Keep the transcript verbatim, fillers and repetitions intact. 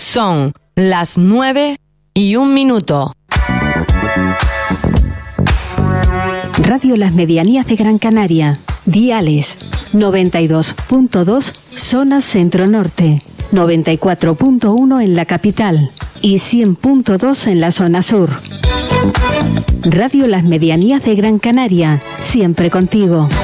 Son las nueve y un minuto. Radio Las Medianías de Gran Canaria. Diales noventa y dos punto dos zona centro-norte, noventa y cuatro punto uno en la capital y cien punto dos en la zona sur. Radio Las Medianías de Gran Canaria, siempre contigo.